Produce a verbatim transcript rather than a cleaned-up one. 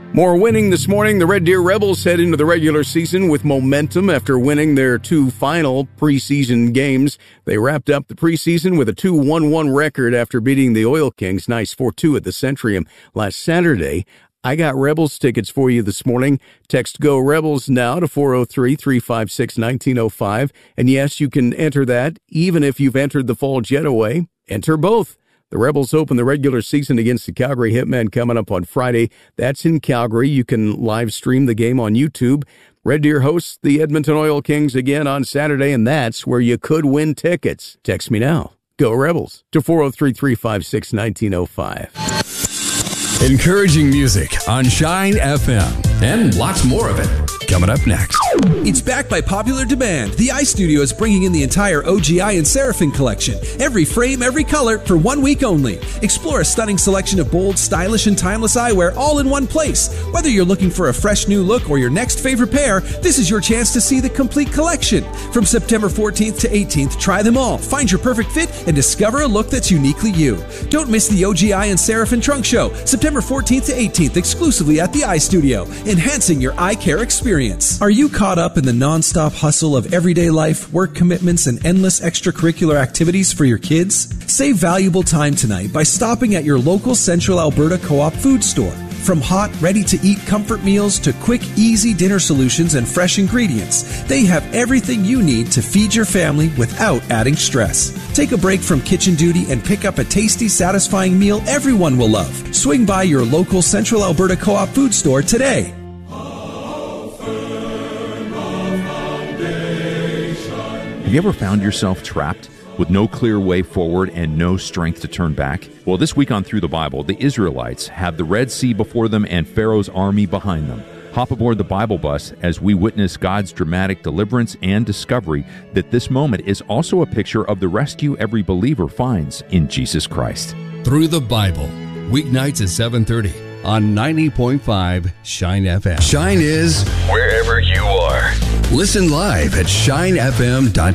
More winning this morning. The Red Deer Rebels head into the regular season with momentum after winning their two final preseason games. They wrapped up the preseason with a two one one record after beating the Oil Kings nice four two at the Centrium last Saturday. I got Rebels tickets for you this morning. Text Go Rebels now to four oh three, three five six, one nine oh five. And yes, you can enter that even if you've entered the Fall Jetaway. Enter both. The Rebels open the regular season against the Calgary Hitmen coming up on Friday. That's in Calgary. You can live stream the game on YouTube. Red Deer hosts the Edmonton Oil Kings again on Saturday, and that's where you could win tickets. Text me now. Go Rebels to four oh three, three five six, one nine oh five. Encouraging music on Shine F M. And lots more of it coming up next. It's back by popular demand. The iStudio is bringing in the entire O G I and Seraphim collection. Every frame, every color, for one week only. Explore a stunning selection of bold, stylish, and timeless eyewear all in one place. Whether you're looking for a fresh new look or your next favorite pair, this is your chance to see the complete collection. From September fourteenth to eighteenth, try them all. Find your perfect fit and discover a look that's uniquely you. Don't miss the O G I and Seraphim Trunk Show, September fourteenth to eighteenth, exclusively at the iStudio, enhancing your eye care experience. Are you caught up in the non-stop hustle of everyday life, work commitments, and endless extracurricular activities for your kids? Save valuable time tonight by stopping at your local Central Alberta Co-op food store. From hot, ready-to-eat comfort meals to quick, easy dinner solutions and fresh ingredients, they have everything you need to feed your family without adding stress. Take a break from kitchen duty and pick up a tasty, satisfying meal everyone will love. Swing by your local Central Alberta Co-op food store today. Have you ever found yourself trapped with no clear way forward and no strength to turn back? Well, this week on Through the Bible, the Israelites have the Red Sea before them and Pharaoh's army behind them. Hop aboard the Bible bus as we witness God's dramatic deliverance and discovery that this moment is also a picture of the rescue every believer finds in Jesus Christ. Through the Bible, weeknights at seven thirty on ninety point five Shine F M. Shine is wherever you are. Listen live at shine f m dot